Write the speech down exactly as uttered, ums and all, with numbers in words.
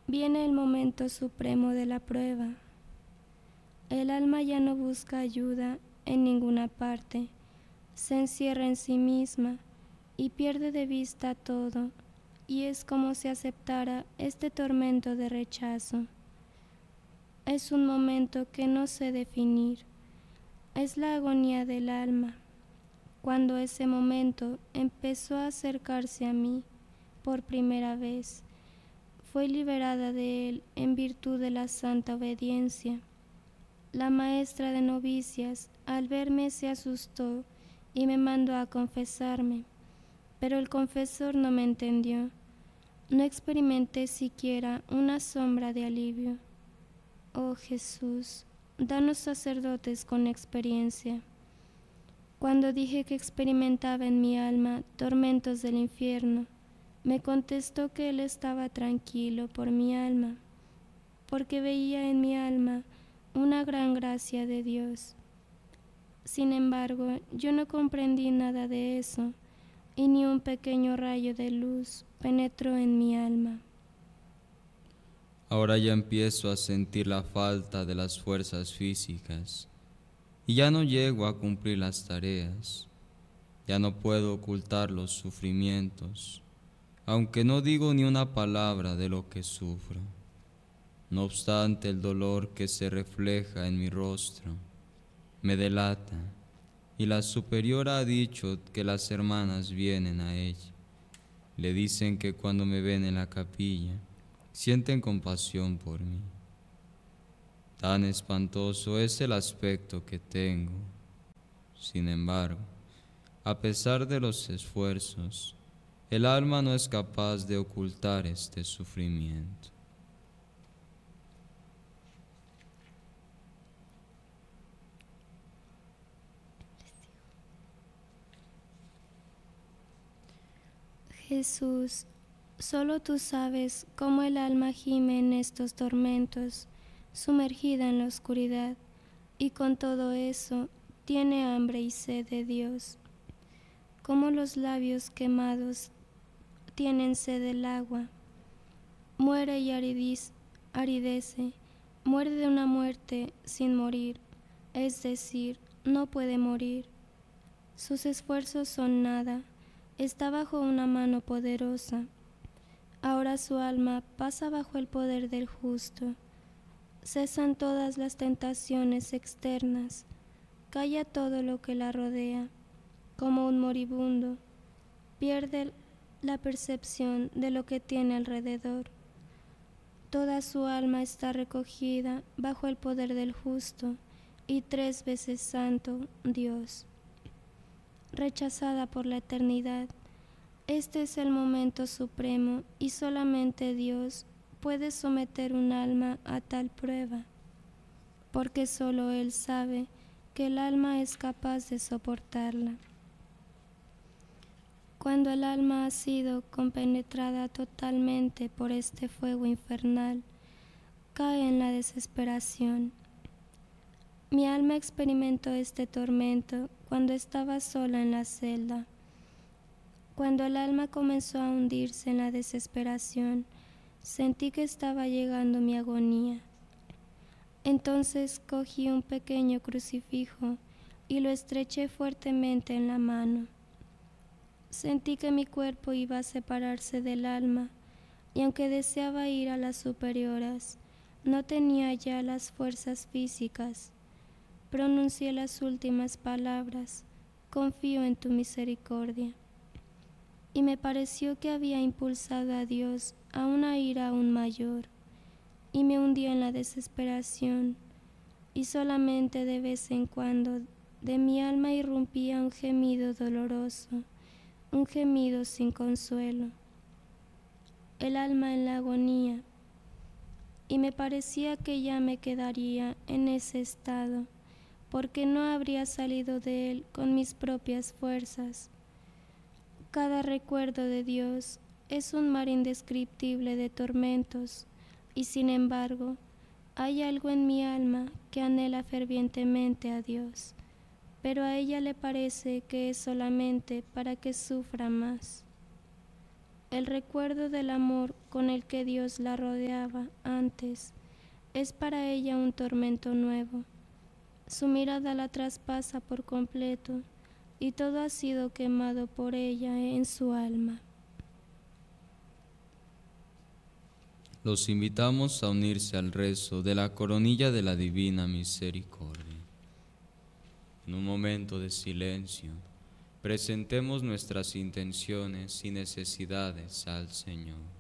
Viene el momento supremo de la prueba. El alma ya no busca ayuda en ninguna parte, se encierra en sí misma y pierde de vista todo, y es como si aceptara este tormento de rechazo. Es un momento que no sé definir, es la agonía del alma. Cuando ese momento empezó a acercarse a mí por primera vez, fue liberada de él en virtud de la santa obediencia. La maestra de novicias al verme se asustó y me mandó a confesarme, pero el confesor no me entendió. No experimenté siquiera una sombra de alivio. Oh Jesús, danos sacerdotes con experiencia. Cuando dije que experimentaba en mi alma tormentos del infierno, me contestó que él estaba tranquilo por mi alma, porque veía en mi alma una gran gracia de Dios. Sin embargo, yo no comprendí nada de eso, y ni un pequeño rayo de luz penetró en mi alma. Ahora ya empiezo a sentir la falta de las fuerzas físicas, y ya no llego a cumplir las tareas. Ya no puedo ocultar los sufrimientos, aunque no digo ni una palabra de lo que sufro. No obstante, el dolor que se refleja en mi rostro me delata, y la superiora ha dicho que las hermanas vienen a ella. Le dicen que cuando me ven en la capilla, sienten compasión por mí. Tan espantoso es el aspecto que tengo. Sin embargo, a pesar de los esfuerzos, el alma no es capaz de ocultar este sufrimiento. Jesús, solo tú sabes cómo el alma gime en estos tormentos, sumergida en la oscuridad, y con todo eso tiene hambre y sed de Dios. Como los labios quemados tienen sed del agua. Muere y aridiz, aridece, muere de una muerte sin morir, es decir, no puede morir. Sus esfuerzos son nada, está bajo una mano poderosa. Ahora su alma pasa bajo el poder del justo. Cesan todas las tentaciones externas, calla todo lo que la rodea, como un moribundo, pierde la percepción de lo que tiene alrededor. Toda su alma está recogida bajo el poder del justo y tres veces santo Dios. Rechazada por la eternidad, este es el momento supremo y solamente Dios puede someter un alma a tal prueba, porque solo Él sabe que el alma es capaz de soportarla. Cuando el alma ha sido compenetrada totalmente por este fuego infernal, cae en la desesperación. Mi alma experimentó este tormento cuando estaba sola en la celda. Cuando el alma comenzó a hundirse en la desesperación, sentí que estaba llegando mi agonía. Entonces cogí un pequeño crucifijo y lo estreché fuertemente en la mano. Sentí que mi cuerpo iba a separarse del alma, y aunque deseaba ir a las superioras, no tenía ya las fuerzas físicas. Pronuncié las últimas palabras: confío en tu misericordia. Y me pareció que había impulsado a Dios a una ira aún mayor, y me hundí en la desesperación, y solamente de vez en cuando de mi alma irrumpía un gemido doloroso, un gemido sin consuelo. El alma en la agonía, y me parecía que ya me quedaría en ese estado, porque no habría salido de él con mis propias fuerzas. Cada recuerdo de Dios es un mar indescriptible de tormentos, y sin embargo, hay algo en mi alma que anhela fervientemente a Dios, pero a ella le parece que es solamente para que sufra más. El recuerdo del amor con el que Dios la rodeaba antes es para ella un tormento nuevo. Su mirada la traspasa por completo y todo ha sido quemado por ella en su alma. Los invitamos a unirse al rezo de la coronilla de la Divina Misericordia. En un momento de silencio, presentemos nuestras intenciones y necesidades al Señor.